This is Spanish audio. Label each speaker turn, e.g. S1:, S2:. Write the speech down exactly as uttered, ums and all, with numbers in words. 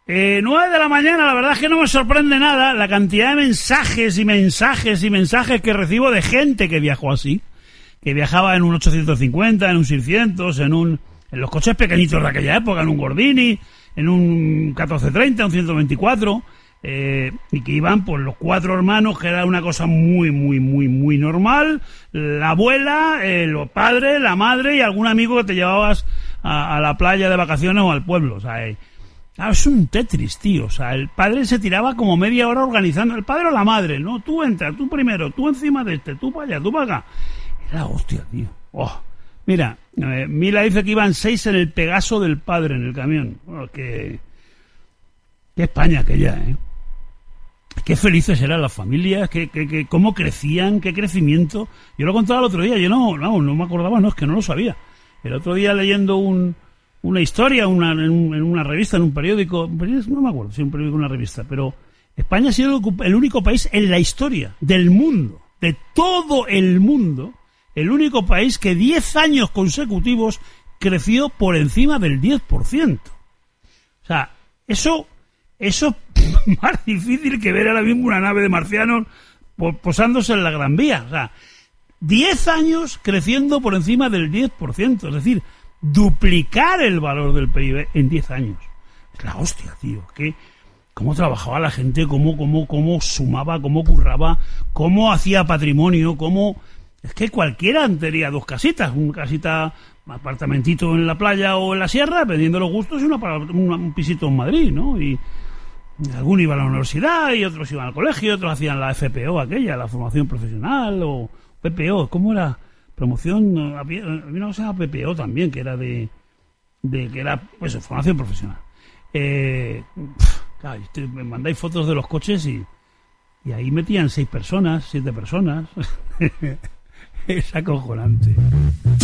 S1: Eh, nueve de la mañana, la verdad es que no me sorprende nada la cantidad de mensajes y mensajes y mensajes que recibo de gente que viajó así, que viajaba en un ochocientos cincuenta, en un seiscientos, en un en los coches pequeñitos de aquella época, en un Gordini, en un catorce treinta, un ciento veinticuatro, eh, y que iban pues los cuatro hermanos, que era una cosa muy, muy, muy, muy normal, la abuela, eh, los padres, la madre y algún amigo que te llevabas a, a la playa de vacaciones o al pueblo, o sea, eh, Ah, es un Tetris, tío. O sea, el padre se tiraba como media hora organizando. El padre o la madre, ¿no? Tú entra, tú primero, tú encima de este, tú para allá, tú para acá. Era hostia, tío. Oh. Mira, eh, Mila dice que iban seis en el Pegaso del padre, en el camión. Bueno, que... Qué España aquella, ¿eh? Qué felices eran las familias, qué, qué, qué, cómo crecían, qué crecimiento. Yo lo contaba el otro día, yo no, no, no me acordaba, no, es que no lo sabía. El otro día leyendo un... una historia una, en, un, en una revista, en un periódico, no me acuerdo si un periódico o una revista, pero España ha sido el único país en la historia del mundo, de todo el mundo, el único país que diez años consecutivos creció por encima del diez por ciento. O sea, eso, eso es más difícil que ver ahora mismo una nave de marcianos posándose en la Gran Vía. O sea, diez años creciendo por encima del diez por ciento, es decir, duplicar el valor del P I B en diez años. Es la hostia, tío. ¿Qué? Cómo trabajaba la gente, cómo, cómo, cómo sumaba, cómo curraba, cómo hacía patrimonio, cómo... Es que cualquiera tendría dos casitas, una casita, un apartamentito en la playa o en la sierra, dependiendo de los gustos, y una, una, un pisito en Madrid, ¿no? Y algunos iban a la universidad y otros iban al colegio, otros hacían la F P O aquella, la formación profesional, o P P O, ¿cómo era? Promoción, había una cosa P P O también, que era de, de que era, pues, formación profesional. Eh, claro, me mandáis fotos de los coches y, y ahí metían seis personas, siete personas. Es acojonante.